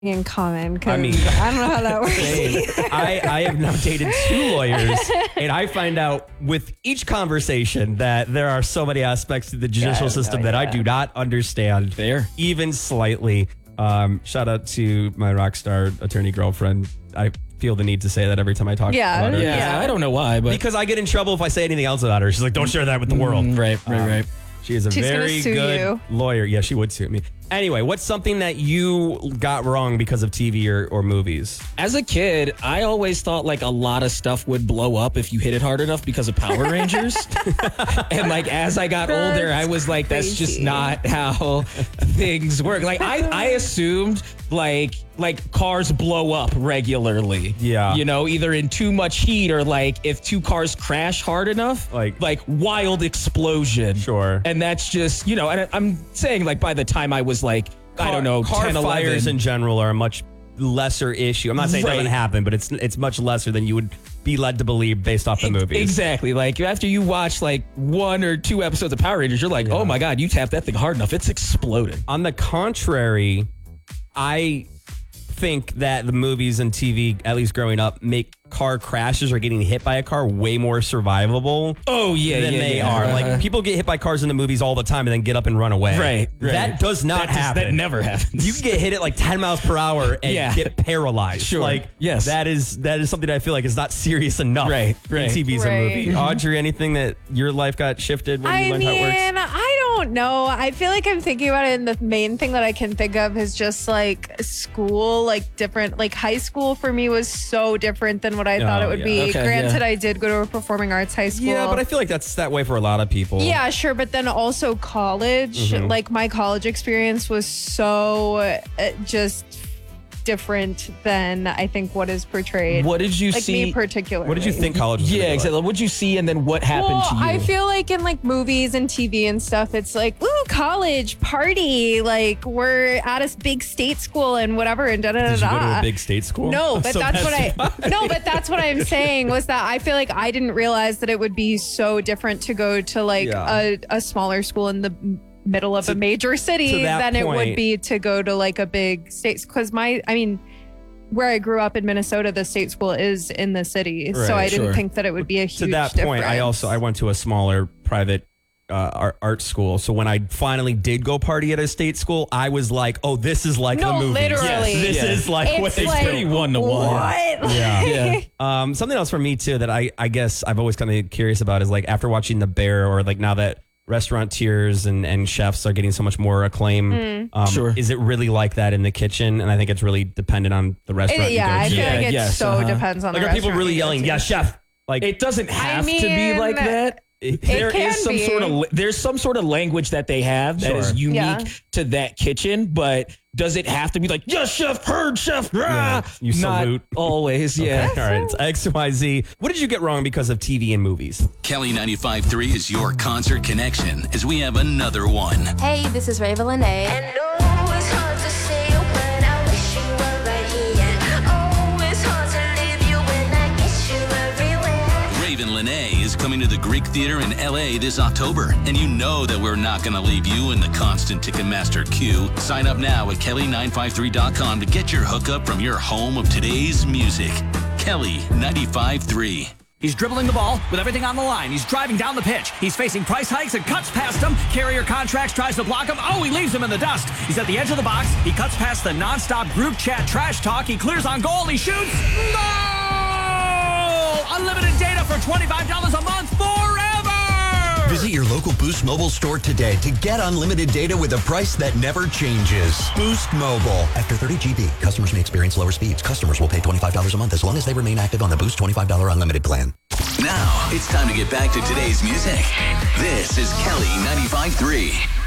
in common because I mean, I don't know how that works. I have now dated 2 lawyers, and I find out with each conversation that there are so many aspects to the judicial system that I do not understand. Fair. Even slightly. Shout out to my rock star attorney girlfriend. I feel the need to say that every time I talk about her. Yeah, I don't know why, but Because I get in trouble if I say anything else about her. She's like, don't share that with the world. Right. She is a She's very gonna sue good you. lawyer. Yeah, she would sue me. Anyway, what's something that you got wrong because of TV or movies? As a kid, I always thought like a lot of stuff would blow up if you hit it hard enough because of Power Rangers. And like as I got older, I was like, that's just crazy. not how things work. Like I assumed like cars blow up regularly. Yeah. You know, either in too much heat or like if 2 cars crash hard enough, like wild explosion. Sure. And that's just, you know, and I'm saying like by the time I was like, I don't know, car 10, fires 11. in general are a much lesser issue. I'm not saying it doesn't happen, but it's much lesser than you would be led to believe based off the movies. Exactly. Like after you watch like 1 or 2 episodes of Power Rangers, you're like, oh my God, you tap that thing hard enough, it's exploding. On the contrary, I think that the movies and TV, at least growing up, make car crashes or getting hit by a car way more survivable. Oh yeah, than they are. Like people get hit by cars in the movies all the time and then get up and run away. Right. That does not happen. That never happens. You can get hit at like 10 miles per hour and get paralyzed. Sure. Like, yes. that is something that I feel like is not serious enough Right. in TVs and movies. Audrey, anything that your life got shifted when you learned how it works? I don't know. I feel like I'm thinking about it, and the main thing that I can think of is just like school, like different, like high school for me was so different than what I thought it would be. Okay, Granted, I did go to a performing arts high school. Yeah, but I feel like that's that way for a lot of people. Yeah, sure. But then also college, like my college experience was so just different than I think what is portrayed. What did you like see? me particularly. What did you think college was gonna be like? Exactly. What did you see and then what happened to you? I feel like in like movies and TV and stuff, it's like, ooh, college party. Like we're at a big state school and whatever and da da da Did you go to da. a big state school? No, but So that's what I'm saying was that I feel like I didn't realize that it would be so different to go to like a smaller school in the middle of a major city than it would be to go to like a big state. Because where I grew up in Minnesota, the state school is in the city. So I didn't think that it would be a huge To that point, difference. I went to a smaller private art school. So when I finally did go party at a state school, I was like, oh, this is like the movies. Literally. This is like what they like, pretty 1-to-1. What? Yeah. Something else for me too that I guess I've always kind of curious about is like after watching The Bear, or like now that restaurateurs and chefs are getting so much more acclaim. Is it really like that in the kitchen? And I think it's really dependent on the restaurant. I feel like it depends on like the are people restaurant really you go yelling, to. "Yeah, chef"? Like it doesn't have to be like that. There can is some be. there's some sort of language that they have that is unique to that kitchen, but does it have to be like, yes, chef, heard, chef, rah? You Not salute. always, yeah. Okay. All right, it's XYZ. What did you get wrong because of TV and movies? Kelly 95.3 is your concert connection as we have another one. Hey, this is Raven Lene. And oh, it's hard to say it when I wish you were right here. Oh, it's hard to leave you when I get you everywhere. Raven Lene is coming to the Greek Theater in LA this October, and you know that we're not going to leave you in the constant Ticketmaster queue. Sign up now at Kelly953.com to get your hookup from your home of today's music. Kelly 95.3. He's dribbling the ball with everything on the line. He's driving down the pitch. He's facing price hikes and cuts past him. Carrier Contracts tries to block him. Oh, he leaves him in the dust. He's at the edge of the box. He cuts past the nonstop group chat trash talk. He clears on goal. He shoots. Goal! Unlimited data for $25 a month forever! Visit your local Boost Mobile store today to get unlimited data with a price that never changes. Boost Mobile. After 30 GB, customers may experience lower speeds. Customers will pay $25 a month as long as they remain active on the Boost $25 unlimited plan. Now, it's time to get back to today's music. This is Kelly 95.3.